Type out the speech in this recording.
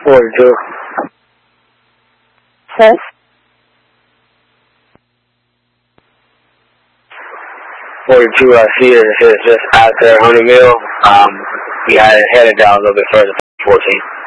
42. Yes. 42, I see it. It's just out there, 100 mil. We had it headed down a little bit further, 14.